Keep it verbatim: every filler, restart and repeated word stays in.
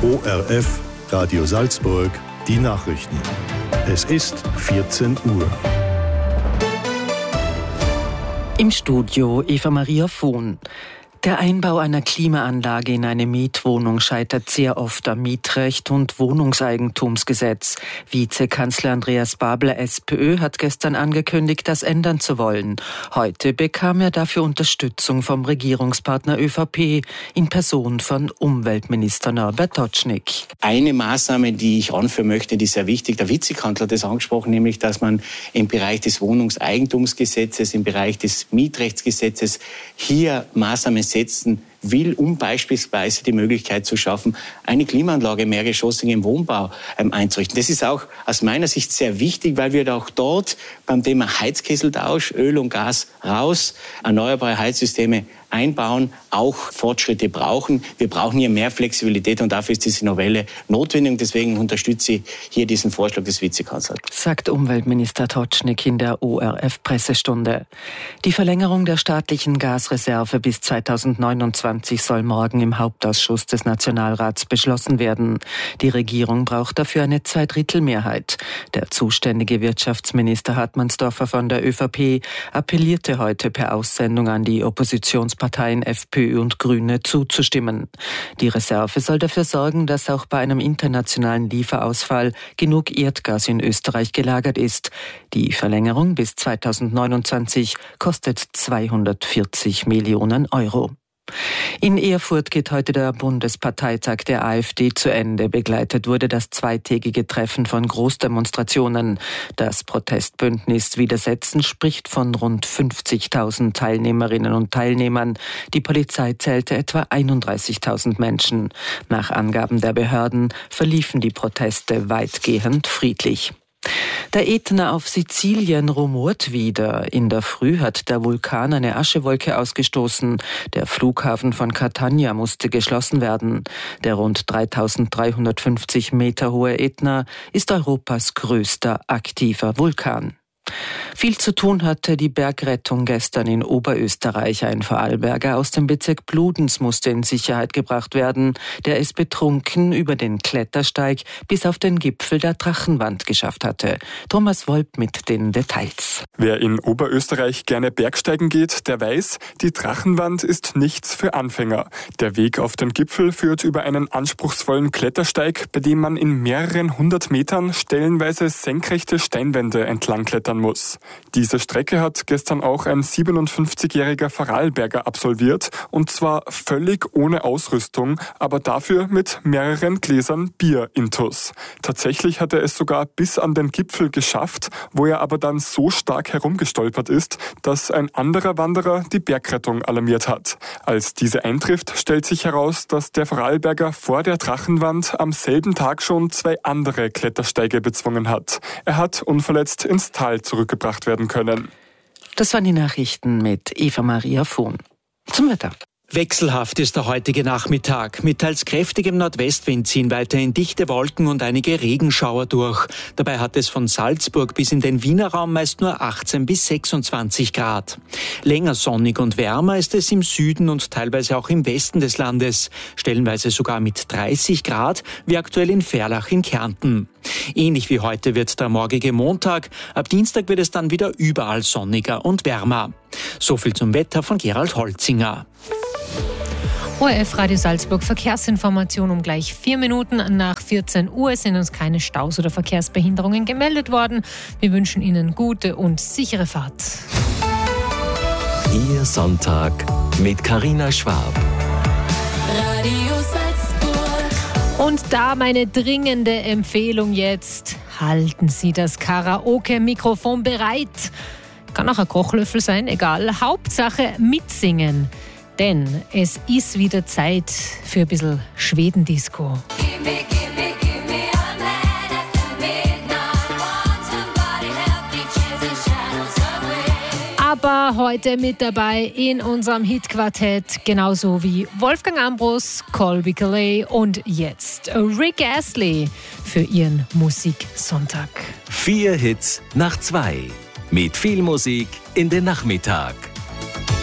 O R F, Radio Salzburg, die Nachrichten. Es ist vierzehn Uhr. Im Studio Eva Maria Vohn. Der Einbau einer Klimaanlage in eine Mietwohnung scheitert sehr oft am Mietrecht und Wohnungseigentumsgesetz. Vizekanzler Andreas Babler, SPÖ, hat gestern angekündigt, das ändern zu wollen. Heute bekam er dafür Unterstützung vom Regierungspartner ÖVP in Person von Umweltminister Norbert Totschnig. Eine Maßnahme, die ich anführen möchte, die ist sehr wichtig. Der Vizekanzler hat das angesprochen, nämlich, dass man im Bereich des Wohnungseigentumsgesetzes, im Bereich des Mietrechtsgesetzes hier Maßnahmen setzen will, um beispielsweise die Möglichkeit zu schaffen, eine Klimaanlage mehrgeschossig im Wohnbau ähm, einzurichten. Das ist auch aus meiner Sicht sehr wichtig, weil wir auch dort beim Thema Heizkesseltausch, Öl und Gas raus, erneuerbare Heizsysteme einbauen, auch Fortschritte brauchen. Wir brauchen hier mehr Flexibilität und dafür ist diese Novelle notwendig. Und deswegen unterstütze ich hier diesen Vorschlag des Vizekanzlers. Sagt Umweltminister Totschnig in der O R F-Pressestunde. Die Verlängerung der staatlichen Gasreserve bis zweitausendneunundzwanzig soll morgen im Hauptausschuss des Nationalrats beschlossen werden. Die Regierung braucht dafür eine Zweidrittelmehrheit. Der zuständige Wirtschaftsminister Hartmannsdorfer von der ÖVP appellierte heute per Aussendung an die Oppositionsparteien FPÖ und Grüne zuzustimmen. Die Reserve soll dafür sorgen, dass auch bei einem internationalen Lieferausfall genug Erdgas in Österreich gelagert ist. Die Verlängerung bis zweitausendneunundzwanzig kostet zweihundertvierzig Millionen Euro. In Erfurt geht heute der Bundesparteitag der AfD zu Ende. Begleitet wurde das zweitägige Treffen von Großdemonstrationen. Das Protestbündnis Widersetzen spricht von rund fünfzigtausend Teilnehmerinnen und Teilnehmern. Die Polizei zählte etwa einunddreißigtausend Menschen. Nach Angaben der Behörden verliefen die Proteste weitgehend friedlich. Der Ätna auf Sizilien rumort wieder. In der Früh hat der Vulkan eine Aschewolke ausgestoßen. Der Flughafen von Catania musste geschlossen werden. Der rund dreitausenddreihundertfünfzig Meter hohe Ätna ist Europas größter aktiver Vulkan. Viel zu tun hatte die Bergrettung gestern in Oberösterreich. Ein Vorarlberger aus dem Bezirk Bludenz musste in Sicherheit gebracht werden. Der es betrunken über den Klettersteig bis auf den Gipfel der Drachenwand geschafft hatte. Thomas Wolp mit den Details. Wer in Oberösterreich gerne Bergsteigen geht, der weiß, die Drachenwand ist nichts für Anfänger. Der Weg auf den Gipfel führt über einen anspruchsvollen Klettersteig, bei dem man in mehreren hundert Metern stellenweise senkrechte Steinwände entlang klettern muss. Diese Strecke hat gestern auch ein siebenundfünfzigjähriger Vorarlberger absolviert, und zwar völlig ohne Ausrüstung, aber dafür mit mehreren Gläsern Bier intus. Tatsächlich hat er es sogar bis an den Gipfel geschafft, wo er aber dann so stark herumgestolpert ist, dass ein anderer Wanderer die Bergrettung alarmiert hat. Als diese eintrifft, stellt sich heraus, dass der Vorarlberger vor der Drachenwand am selben Tag schon zwei andere Klettersteige bezwungen hat. Er hat unverletzt ins Tal zurückgebracht werden können. Das waren die Nachrichten mit Eva Maria Vohn. Zum Wetter. Wechselhaft ist der heutige Nachmittag. Mit teils kräftigem Nordwestwind ziehen weiterhin dichte Wolken und einige Regenschauer durch. Dabei hat es von Salzburg bis in den Wiener Raum meist nur achtzehn bis sechsundzwanzig Grad. Länger sonnig und wärmer ist es im Süden und teilweise auch im Westen des Landes. Stellenweise sogar mit dreißig Grad, wie aktuell in Verlach in Kärnten. Ähnlich wie heute wird der morgige Montag. Ab Dienstag wird es dann wieder überall sonniger und wärmer. So viel zum Wetter von Gerald Holzinger. O R F Radio Salzburg Verkehrsinformation um gleich vier Minuten nach vierzehn Uhr. Sind uns keine Staus oder Verkehrsbehinderungen gemeldet worden. Wir wünschen Ihnen gute und sichere Fahrt. Ihr Sonntag mit Carina Schwab. Radio Salzburg. Und da meine dringende Empfehlung jetzt. Halten Sie das Karaoke-Mikrofon bereit. Kann auch ein Kochlöffel sein, egal. Hauptsache mitsingen. Denn es ist wieder Zeit für ein bisschen Schwedendisco. Aber heute mit dabei in unserem Hitquartett, genauso wie Wolfgang Ambros, Colby Calais und jetzt Rick Astley für ihren Musiksonntag. Vier Hits nach zwei. Mit viel Musik in den Nachmittag.